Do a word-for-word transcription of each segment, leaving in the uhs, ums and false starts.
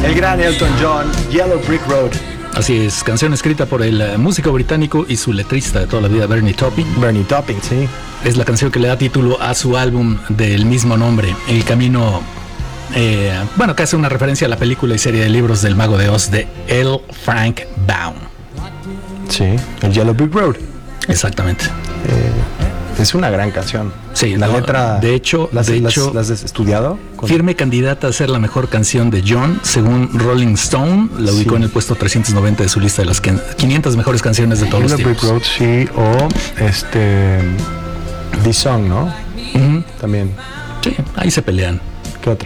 El gran Elton John, Yellow Brick Road. Así es, canción escrita por el uh, músico británico y su letrista de toda la vida, Bernie Taupin. Bernie Taupin, sí. Es la canción que le da título a su álbum del mismo nombre, El Camino, eh, bueno, que hace una referencia a la película y serie de libros del Mago de Oz de L. Frank Baum. Sí, el Yellow Brick Road. Exactamente. Eh, es una gran canción. Sí, la no, letra. De hecho, ¿las, de las, hecho, ¿las has estudiado? Con... Firme candidata a ser la mejor canción de John, según Rolling Stone. La ubicó sí. en el puesto trescientos noventa de su lista de las quinientas mejores canciones de todos Yellow los tiempos. Brick Road, sí, o este. The Song, ¿no? Uh-huh. También. Sí, ahí se pelean. ¿Qué otra?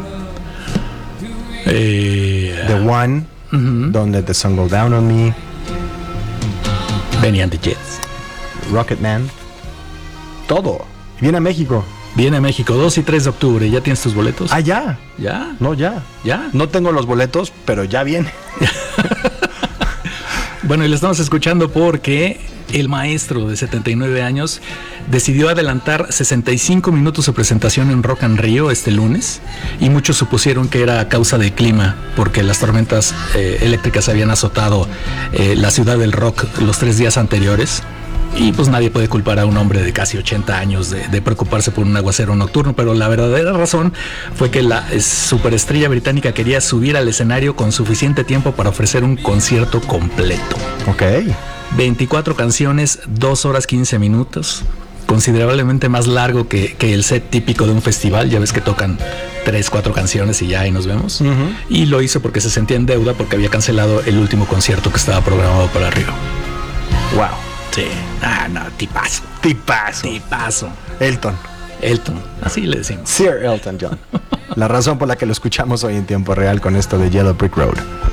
Eh, The One, uh-huh. Don't Let the Sun Go Down on Me. Benny and the Jets. Rocketman. Todo. Viene a México. Viene a México, dos y tres de octubre. ¿Ya tienes tus boletos? Ah, ya. ¿Ya? No, ya. ¿Ya? No tengo los boletos, pero ya viene. Bueno, y lo estamos escuchando porque el maestro de setenta y nueve años decidió adelantar sesenta y cinco minutos su presentación en Rock and Rio este lunes, y muchos supusieron que era a causa del clima, porque las tormentas eh, eléctricas habían azotado eh, la ciudad del rock los tres días anteriores. Y pues nadie puede culpar a un hombre de casi ochenta años de, de preocuparse por un aguacero nocturno, pero la verdadera razón fue que la superestrella británica quería subir al escenario con suficiente tiempo para ofrecer un concierto completo. Ok. veinticuatro canciones, dos horas quince minutos, considerablemente más largo que, que el set típico de un festival. Ya ves que tocan tres, cuatro canciones y ya ahí nos vemos. Uh-huh. Y lo hizo porque se sentía en deuda, porque había cancelado el último concierto que estaba programado para Río. Wow. Sí, ah, no, tipazo. Tipazo. Tipazo. Elton. Elton, así le decimos. Sir Elton John. La razón por la que lo escuchamos hoy en tiempo real con esto de Yellow Brick Road.